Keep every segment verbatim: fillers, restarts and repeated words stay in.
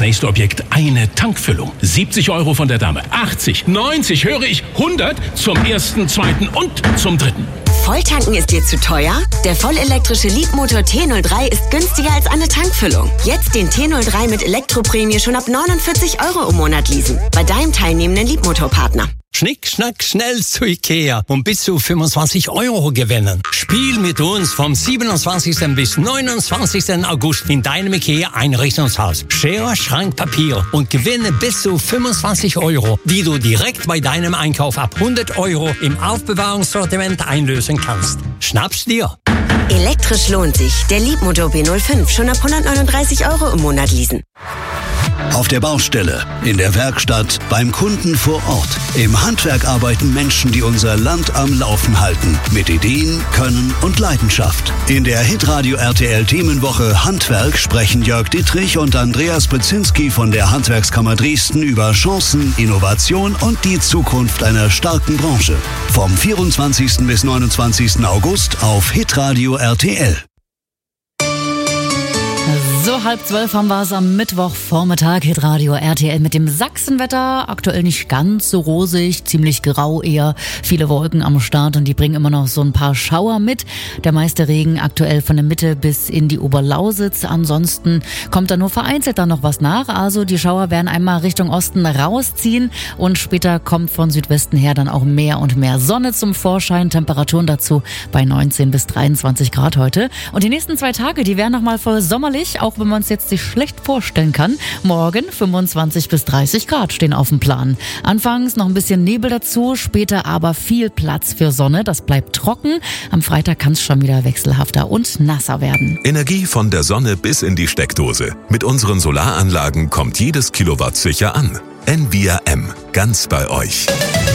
nächste Objekt eine Tankfüllung. siebzig Euro von der Dame, achtzig, neunzig, höre ich, hundert zum ersten, zweiten und zum dritten. Volltanken ist dir zu teuer? Der vollelektrische Leapmotor T null drei ist günstiger als eine Tankfüllung. Jetzt den T null drei mit Elektroprämie schon ab neunundvierzig Euro im Monat leasen. Bei deinem teilnehmenden Leapmotor-Partner. Schnick, schnack, schnell zu Ikea und bis zu fünfundzwanzig Euro gewinnen. Spiel mit uns vom siebenundzwanzigsten bis neunundzwanzigsten August in deinem Ikea-Einrichtungshaus. Schere, Schrank, Papier und gewinne bis zu fünfundzwanzig Euro, die du direkt bei deinem Einkauf ab hundert Euro im Aufbewahrungssortiment einlösen kannst. Schnapp's dir! Elektrisch lohnt sich. Der Leapmotor B null fünf schon ab hundertneununddreißig Euro im Monat leasen. Auf der Baustelle, in der Werkstatt, beim Kunden vor Ort. Im Handwerk arbeiten Menschen, die unser Land am Laufen halten. Mit Ideen, Können und Leidenschaft. In der Hitradio R T L Themenwoche Handwerk sprechen Jörg Dittrich und Andreas Bezinski von der Handwerkskammer Dresden über Chancen, Innovation und die Zukunft einer starken Branche. Vom vierundzwanzigsten bis neunundzwanzigsten August auf Hitradio R T L. So, halb zwölf haben wir es am Mittwochvormittag. Hitradio R T L mit dem Sachsenwetter. Aktuell nicht ganz so rosig, ziemlich grau eher. Viele Wolken am Start und die bringen immer noch so ein paar Schauer mit. Der meiste Regen aktuell von der Mitte bis in die Oberlausitz. Ansonsten kommt da nur vereinzelt dann noch was nach. Also die Schauer werden einmal Richtung Osten rausziehen und später kommt von Südwesten her dann auch mehr und mehr Sonne zum Vorschein. Temperaturen dazu bei neunzehn bis dreiundzwanzig Grad heute. Und die nächsten zwei Tage, die werden nochmal voll sommerlich, auch wenn man es jetzt sich schlecht vorstellen kann. Morgen fünfundzwanzig bis dreißig Grad stehen auf dem Plan. Anfangs noch ein bisschen Nebel dazu, später aber viel Platz für Sonne. Das bleibt trocken. Am Freitag kann es schon wieder wechselhafter und nasser werden. Energie von der Sonne bis in die Steckdose. Mit unseren Solaranlagen kommt jedes Kilowatt sicher an. N V R M, ganz bei euch.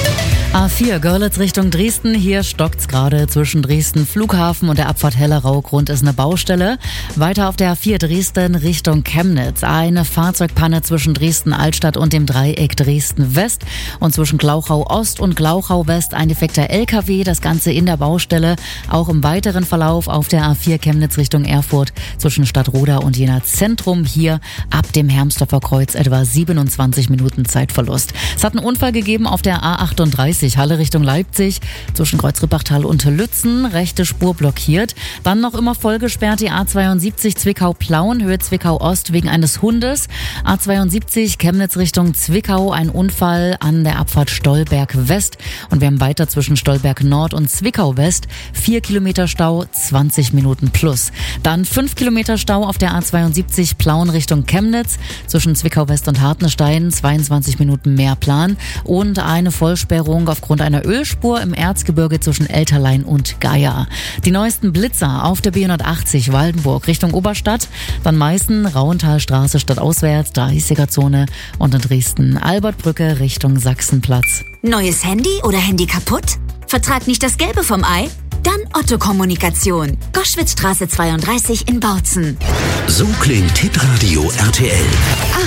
A vier Görlitz Richtung Dresden. Hier stockt's gerade zwischen Dresden Flughafen und der Abfahrt Hellerau. Grund ist eine Baustelle. Weiter auf der A vier Dresden Richtung Chemnitz. Eine Fahrzeugpanne zwischen Dresden Altstadt und dem Dreieck Dresden West. Und zwischen Glauchau Ost und Glauchau West ein defekter L K W. Das Ganze in der Baustelle. Auch im weiteren Verlauf auf der A vier Chemnitz Richtung Erfurt zwischen Stadtroda und Jena Zentrum. Hier ab dem Hermsdorfer Kreuz etwa siebenundzwanzig Minuten Zeitverlust. Es hat einen Unfall gegeben auf der A achtunddreißig. Halle Richtung Leipzig, zwischen Kreuz-Rippachtal und Lützen, rechte Spur blockiert. Dann noch immer voll gesperrt die A zweiundsiebzig Zwickau-Plauen, Höhe Zwickau-Ost wegen eines Hundes. A zweiundsiebzig Chemnitz Richtung Zwickau, ein Unfall an der Abfahrt Stolberg-West. Und wir haben weiter zwischen Stolberg-Nord und Zwickau-West, vier Kilometer Stau, zwanzig Minuten plus. Dann fünf Kilometer Stau auf der A zweiundsiebzig Plauen Richtung Chemnitz, zwischen Zwickau-West und Hartenstein, zweiundzwanzig Minuten mehr Plan. Und eine Vollsperrung aufgrund einer Ölspur im Erzgebirge zwischen Elterlein und Geier. Die neuesten Blitzer auf der B hundertachtzig Waldenburg Richtung Oberstadt, dann Meißen, Rauentalstraße stadtauswärts, dreißiger-Zone und in Dresden Albertbrücke Richtung Sachsenplatz. Neues Handy oder Handy kaputt? Vertrag nicht das Gelbe vom Ei? Dann Otto Kommunikation. Goschwitzstraße zweiunddreißig in Bautzen. So klingt Hitradio R T L.